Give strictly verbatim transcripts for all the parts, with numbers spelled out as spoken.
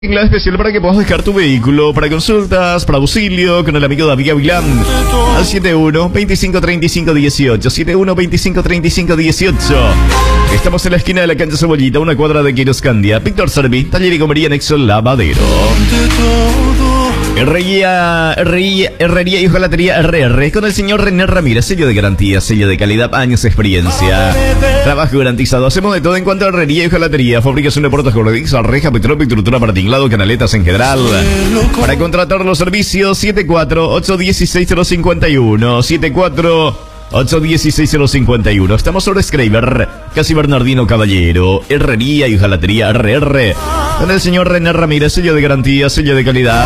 La especial para que puedas dejar tu vehículo para consultas, para auxilio con el amigo David Avilán al siete uno, veinticinco, treinta y cinco, dieciocho siete uno, veinticinco, treinta y cinco, dieciocho. Estamos en la esquina de la cancha Cebollita, una cuadra de Quiroscandia. Víctor Servi, taller y comería anexo Lavadero. Herrería, herrería, herrería y hojalatería R R con el señor René Ramírez, sello de garantía, sello de calidad, años de experiencia. Trabajo garantizado, hacemos de todo en cuanto a herrería y hojalatería, fabricación de puertas corredizas, reja, petrópico, estructura para tinglado, canaletas en general. Para contratar los servicios, siete cuatro, ocho uno seis, cero cinco uno, siete cuatro, ocho uno seis, cero cinco uno. Estamos sobre Schreiber, casi Bernardino Caballero, herrería y hojalatería R R con el señor René Ramírez, sello de garantía, sello de calidad.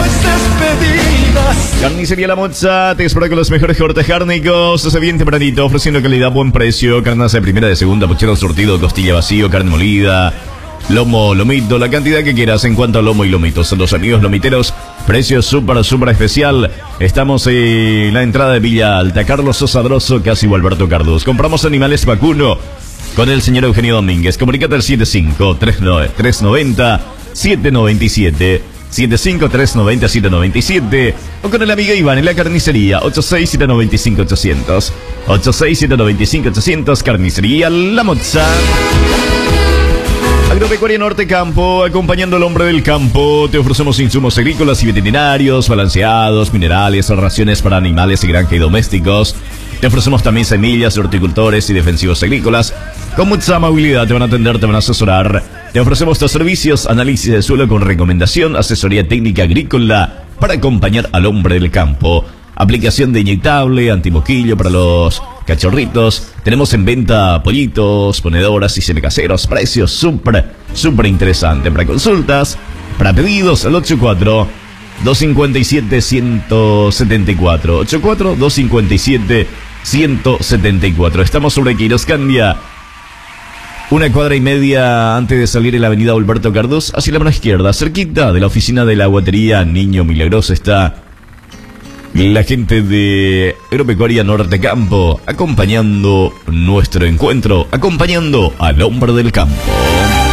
Carnicería La Mocha, te espera con los mejores cortes cárnicos, desde bien tempranito, ofreciendo calidad, buen precio, carnes de primera, de segunda, puchero surtido, costilla vacío, carne molida, lomo, lomito, la cantidad que quieras en cuanto a lomo y lomitos. Son los amigos lomiteros, precio súper, súper especial. Estamos en la entrada de Villa Alta, Carlos Sosa Droso, casi Alberto Cardús. Compramos animales vacuno con el señor Eugenio Domínguez. Comunícate al siete cinco, tres nueve cero, siete nueve siete, siete cinco, tres nueve cero, siete nueve siete, o con el amigo Iván en la carnicería ocho seis siete nueve cinco ocho cero cero, ocho seis siete nueve cinco ocho cero cero, Carnicería La Mocha. Agropecuaria Norte Campo, acompañando al hombre del campo. Te ofrecemos insumos agrícolas y veterinarios, balanceados, minerales, raciones para animales y granja y domésticos. Te ofrecemos también semillas, horticultores y defensivos agrícolas. Con mucha amabilidad te van a atender, te van a asesorar. Te ofrecemos tus servicios, análisis de suelo con recomendación, asesoría técnica agrícola para acompañar al hombre del campo. Aplicación de inyectable, antimoquillo para los cachorritos. Tenemos en venta pollitos, ponedoras y semicaseros. Precios súper, súper interesantes. Para consultas, para pedidos, al ocho cuatro, dos cinco siete, uno siete cuatro. ocho cuatro, dos cinco siete, uno siete cuatro. Estamos sobre Quiroscandia, una cuadra y media antes de salir en la avenida Alberto Cardús, hacia la mano izquierda, cerquita de la oficina de la aguatería Niño Milagroso, está la gente de Agropecuaria Norte Campo, acompañando nuestro encuentro, acompañando al hombre del campo.